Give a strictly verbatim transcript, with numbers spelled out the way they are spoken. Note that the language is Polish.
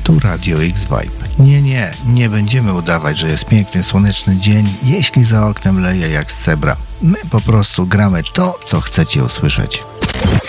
Tu Radio X Vibe. Nie, nie, nie będziemy udawać, że jest piękny, słoneczny dzień, jeśli za oknem leje jak z cebra. My po prostu gramy to, co chcecie usłyszeć.